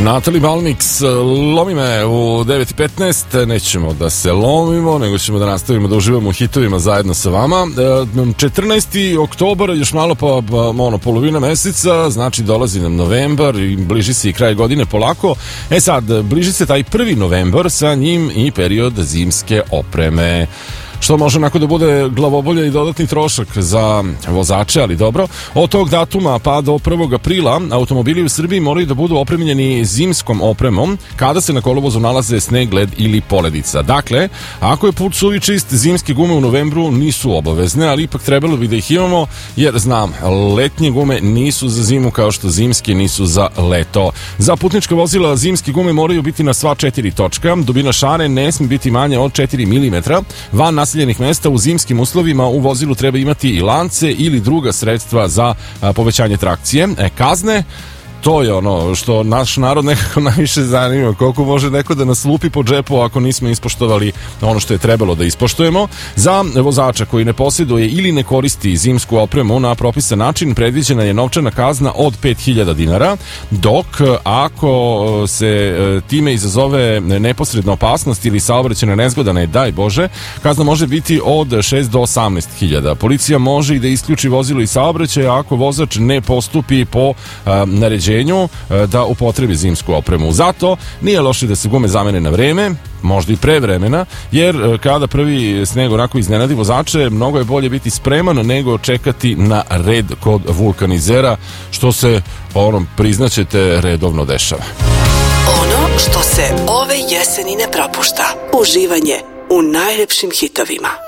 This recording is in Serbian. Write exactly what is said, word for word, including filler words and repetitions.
Natalie Balmix, lomi me u devet i petnaest, nećemo da se lomimo, nego ćemo da nastavimo da uživamo u hitovima zajedno sa vama. četrnaesti oktobar, još malo pa ono, polovina meseca, znači dolazi nam novembar i bliži se i kraj godine polako. E sad, bliži se taj prvi novembar, sa njim i period zimske opreme, što može onako da bude glavobolja i dodatni trošak za vozače, ali dobro. Od tog datuma pa do prvog aprila automobili u Srbiji moraju da budu opremljeni zimskom opremom kada se na kolovozu nalaze sneg, led ili poledica. Dakle, ako je put suvi čist, zimske gume u novembru nisu obavezne, ali ipak trebalo bi da ih imamo, jer znam, letnje gume nisu za zimu kao što zimske nisu za leto. Za putnička vozila zimske gume moraju biti na sva četiri točka, dubina šare ne smije biti manja od četiri milimetra, van naseljenih mesta u zimskim uslovima u vozilu treba imati i lance ili druga sredstva za a, povećanje trakcije. E, kazne, to je ono što naš narod nekako najviše zanima, koliko može neko da nas lupi po džepu ako nismo ispoštovali ono što je trebalo da ispoštujemo. Za vozača koji ne posjeduje ili ne koristi zimsku opremu na propisan način predviđena je novčana kazna od pet hiljada dinara, dok ako se time izazove neposredna opasnost ili saobraćajna nezgoda, ne daj Bože, kazna može biti od šest do osamnaest hiljada. Policija može i da isključi vozilo iz saobraćaja ako vozač ne postupi po a, naređenju da upotrebi zimsku opremu. Zato nije loše da se gume zamene na vreme, možda i pre vremena, jer kada prvi sneg onako iznenadi vozače, mnogo je bolje biti spreman nego čekati na red kod vulkanizera, što se, onom, priznaćete, redovno dešava. Ono što se ove jeseni ne propušta. Uživanje u najlepšim hitovima.